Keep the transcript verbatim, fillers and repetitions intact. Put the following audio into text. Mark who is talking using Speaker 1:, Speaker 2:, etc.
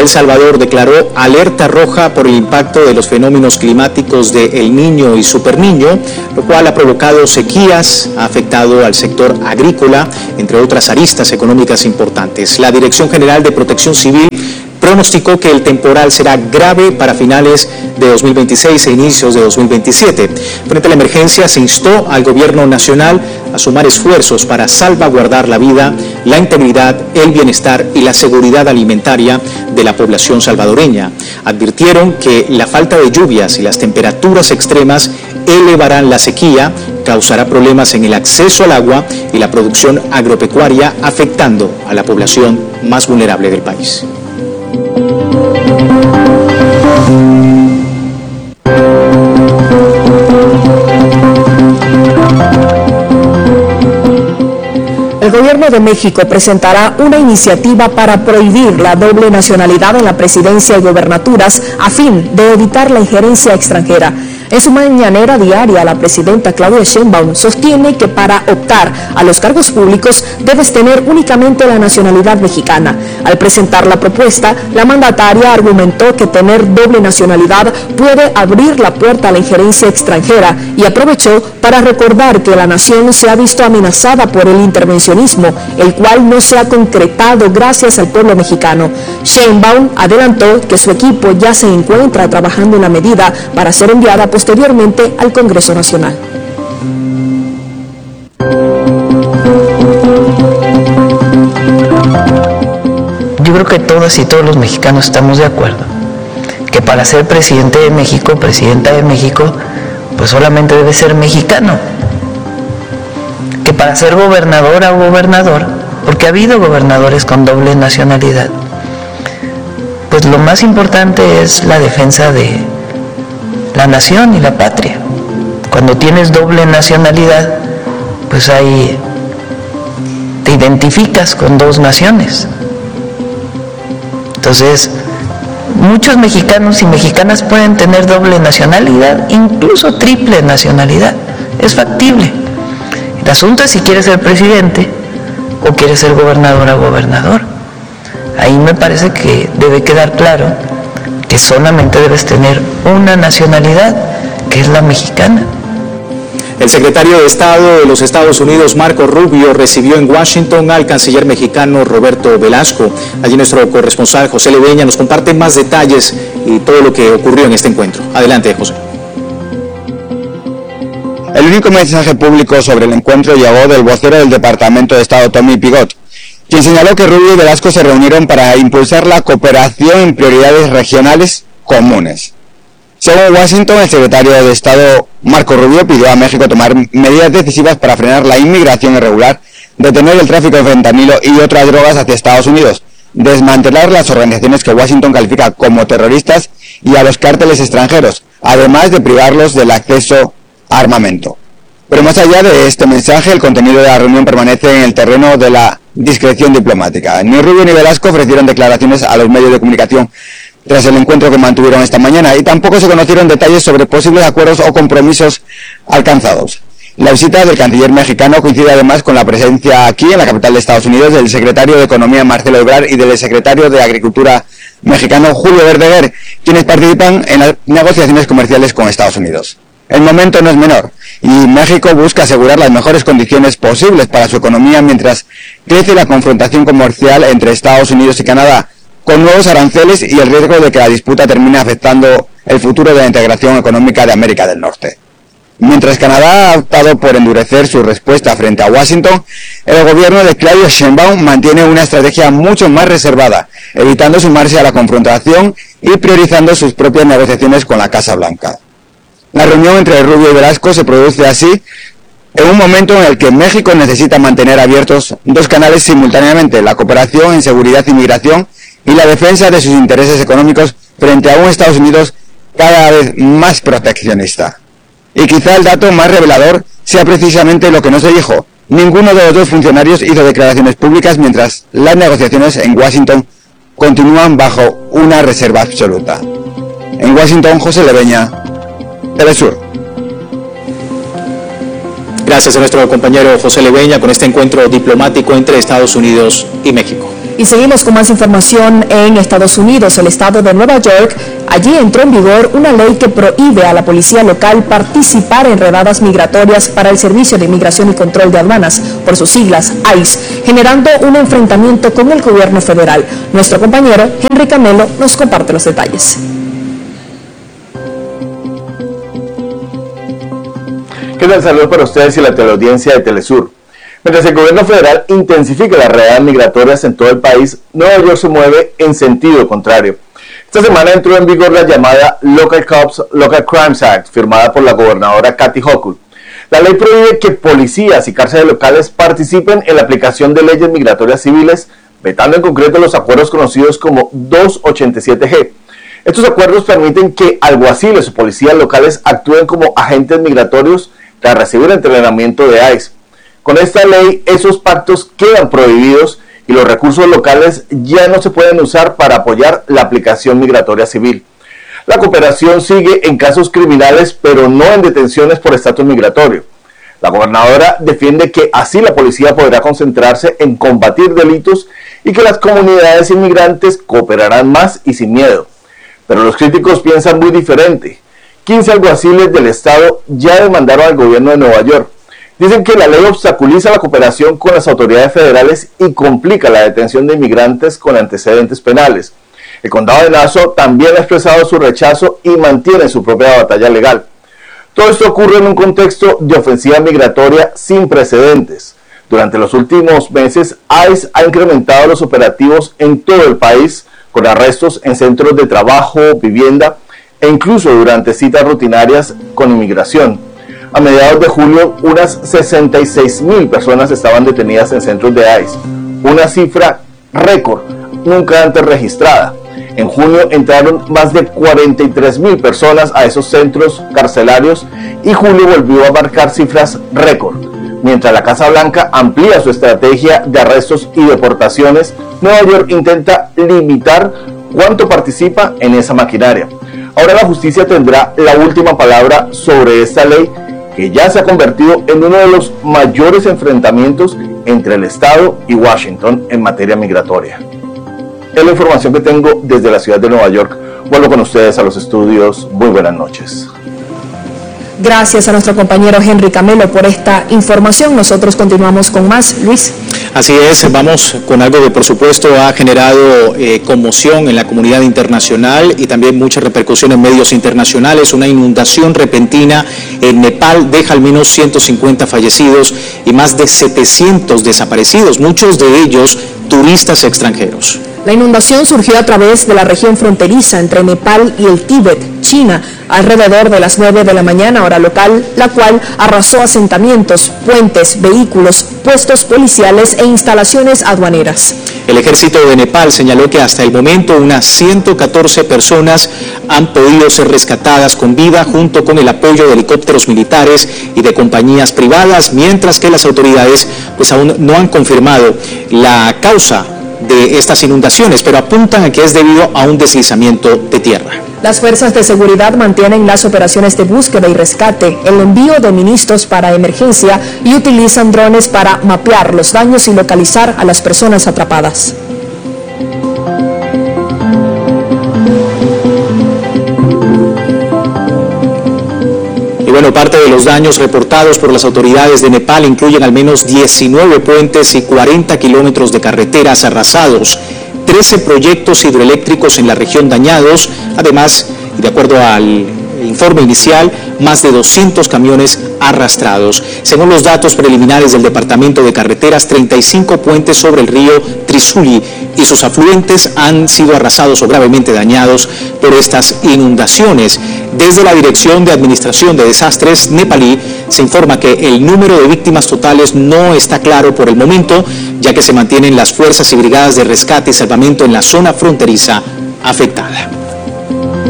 Speaker 1: El Salvador declaró alerta roja por el impacto de los fenómenos climáticos de El Niño y Super Niño, lo cual ha provocado sequías, ha afectado al sector agrícola, entre otras aristas económicas importantes. La Dirección General de Protección Civil pronosticó que el temporal será grave para finales de dos mil veintiséis e inicios de dos mil veintisiete. Frente a la emergencia, se instó al gobierno nacional a sumar esfuerzos para salvaguardar la vida, la integridad, el bienestar y la seguridad alimentaria de la población salvadoreña. Advirtieron que la falta de lluvias y las temperaturas extremas elevarán la sequía, causará problemas en el acceso al agua y la producción agropecuaria, afectando a la población más vulnerable del país.
Speaker 2: El gobierno de México presentará una iniciativa para prohibir la doble nacionalidad en la presidencia y gobernaturas a fin de evitar la injerencia extranjera. En su mañanera diaria, la presidenta Claudia Sheinbaum sostiene que para optar a los cargos públicos debes tener únicamente la nacionalidad mexicana. Al presentar la propuesta, la mandataria argumentó que tener doble nacionalidad puede abrir la puerta a la injerencia extranjera y aprovechó para recordar que la nación se ha visto amenazada por el intervencionismo, el cual no se ha concretado gracias al pueblo mexicano. Sheinbaum adelantó que su equipo ya se encuentra trabajando en la medida para ser enviada posteriormente al Congreso Nacional.
Speaker 3: Yo creo que todas y todos los mexicanos estamos de acuerdo que para ser presidente de México, presidenta de México, pues solamente debe ser mexicano. Que para ser gobernadora o gobernador, porque ha habido gobernadores con doble nacionalidad, pues lo más importante es la defensa de la nación y la patria. Cuando tienes doble nacionalidad, pues ahí te identificas con dos naciones. Entonces, muchos mexicanos y mexicanas pueden tener doble nacionalidad, incluso triple nacionalidad. Es factible. El asunto es si quieres ser presidente o quieres ser gobernadora o gobernador. Ahí me parece que debe quedar claro que solamente debes tener una nacionalidad, que es la mexicana.
Speaker 1: El secretario de Estado de los Estados Unidos, Marco Rubio, recibió en Washington al canciller mexicano Roberto Velasco. Allí nuestro corresponsal José Leveña nos comparte más detalles y todo lo que ocurrió en este encuentro. Adelante, José.
Speaker 4: El único mensaje público sobre el encuentro llegó del vocero del Departamento de Estado, Tommy Pigott, quien señaló que Rubio y Velasco se reunieron para impulsar la cooperación en prioridades regionales comunes. Según Washington, el secretario de Estado, Marco Rubio, pidió a México tomar medidas decisivas para frenar la inmigración irregular, detener el tráfico de fentanilo y otras drogas hacia Estados Unidos, desmantelar las organizaciones que Washington califica como terroristas y a los cárteles extranjeros, además de privarlos del acceso a armamento. Pero más allá de este mensaje, el contenido de la reunión permanece en el terreno de la discreción diplomática. Ni Rubio ni Velasco ofrecieron declaraciones a los medios de comunicación tras el encuentro que mantuvieron esta mañana, y tampoco se conocieron detalles sobre posibles acuerdos o compromisos alcanzados. La visita del canciller mexicano coincide además con la presencia aquí, en la capital de Estados Unidos, del secretario de Economía, Marcelo Ebrard, y del secretario de Agricultura mexicano, Julio Verdeguer, quienes participan en las negociaciones comerciales con Estados Unidos. El momento no es menor, y México busca asegurar las mejores condiciones posibles para su economía mientras crece la confrontación comercial entre Estados Unidos y Canadá, con nuevos aranceles y el riesgo de que la disputa termine afectando el futuro de la integración económica de América del Norte. Mientras Canadá ha optado por endurecer su respuesta frente a Washington, el gobierno de Claudia Sheinbaum mantiene una estrategia mucho más reservada, evitando sumarse a la confrontación y priorizando sus propias negociaciones con la Casa Blanca. La reunión entre Rubio y Velasco se produce así en un momento en el que México necesita mantener abiertos dos canales simultáneamente: la cooperación en seguridad y migración y la defensa de sus intereses económicos frente a un Estados Unidos cada vez más proteccionista. Y quizá el dato más revelador sea precisamente lo que no se dijo. Ninguno de los dos funcionarios hizo declaraciones públicas mientras las negociaciones en Washington continúan bajo una reserva absoluta. En Washington, José Leveña, Telesur.
Speaker 1: Gracias a nuestro compañero José Leveña con este encuentro diplomático entre Estados Unidos y México.
Speaker 2: Y seguimos con más información en Estados Unidos. El estado de Nueva York, allí entró en vigor una ley que prohíbe a la policía local participar en redadas migratorias para el Servicio de Inmigración y Control de Aduanas, por sus siglas I C E, generando un enfrentamiento con el gobierno federal. Nuestro compañero Henry Camelo nos comparte los detalles.
Speaker 5: ¿Qué tal? Saludos para ustedes y la teleaudiencia de Telesur. Mientras el gobierno federal intensifica las redadas migratorias en todo el país, Nueva York se mueve en sentido contrario. Esta semana entró en vigor la llamada Local Cops Local Crimes Act, firmada por la gobernadora Kathy Hochul. La ley prohíbe que policías y cárceles locales participen en la aplicación de leyes migratorias civiles, vetando en concreto los acuerdos conocidos como doscientos ochenta y siete G. Estos acuerdos permiten que alguaciles o policías locales actúen como agentes migratorios tras recibir entrenamiento de I C E. Con esta ley, esos pactos quedan prohibidos y los recursos locales ya no se pueden usar para apoyar la aplicación migratoria civil. La cooperación sigue en casos criminales, pero no en detenciones por estatus migratorio. La gobernadora defiende que así la policía podrá concentrarse en combatir delitos y que las comunidades inmigrantes cooperarán más y sin miedo. Pero los críticos piensan muy diferente. quince alguaciles del estado ya demandaron al gobierno de Nueva York. Dicen que la ley obstaculiza la cooperación con las autoridades federales y complica la detención de inmigrantes con antecedentes penales. El condado de Nassau también ha expresado su rechazo y mantiene su propia batalla legal. Todo esto ocurre en un contexto de ofensiva migratoria sin precedentes. Durante los últimos meses, I C E ha incrementado los operativos en todo el país, con arrestos en centros de trabajo, vivienda e incluso durante citas rutinarias con inmigración. A mediados de julio, unas sesenta y seis mil personas estaban detenidas en centros de I C E, una cifra récord nunca antes registrada. En junio entraron más de cuarenta y tres mil personas a esos centros carcelarios y julio volvió a marcar cifras récord. Mientras la Casa Blanca amplía su estrategia de arrestos y deportaciones, Nueva York intenta limitar cuánto participa en esa maquinaria. Ahora la justicia tendrá la última palabra sobre esta ley, que ya se ha convertido en uno de los mayores enfrentamientos entre el Estado y Washington en materia migratoria. Es la información que tengo desde la ciudad de Nueva York. Vuelvo con ustedes a los estudios. Muy buenas noches.
Speaker 2: Gracias a nuestro compañero Henry Camelo por esta información. Nosotros continuamos con más. Luis.
Speaker 1: Así es, vamos con algo que por supuesto ha generado eh, conmoción en la comunidad internacional y también mucha repercusión en medios internacionales. Una inundación repentina en Nepal deja al menos ciento cincuenta fallecidos y más de setecientos desaparecidos, muchos de ellos turistas extranjeros.
Speaker 2: La inundación surgió a través de la región fronteriza entre Nepal y el Tíbet, China, alrededor de las nueve de la mañana, hora local, la cual arrasó asentamientos, puentes, vehículos, puestos policiales e instalaciones aduaneras.
Speaker 1: El ejército de Nepal señaló que hasta el momento unas ciento catorce personas han podido ser rescatadas con vida junto con el apoyo de helicópteros militares y de compañías privadas, mientras que las autoridades pues aún no han confirmado la causa de estas inundaciones, pero apuntan a que es debido a un deslizamiento de tierra.
Speaker 2: Las fuerzas de seguridad mantienen las operaciones de búsqueda y rescate, el envío de ministros para emergencia y utilizan drones para mapear los daños y localizar a las personas atrapadas.
Speaker 1: Bueno, parte de los daños reportados por las autoridades de Nepal incluyen al menos diecinueve puentes y cuarenta kilómetros de carreteras arrasados, trece proyectos hidroeléctricos en la región dañados, además, y de acuerdo al informe inicial, más de doscientos camiones arrastrados. Según los datos preliminares del Departamento de Carreteras, treinta y cinco puentes sobre el río Trishuli y sus afluentes han sido arrasados o gravemente dañados por estas inundaciones. Desde la Dirección de Administración de Desastres nepalí se informa que el número de víctimas totales no está claro por el momento, ya que se mantienen las fuerzas y brigadas de rescate y salvamento en la zona fronteriza afectada.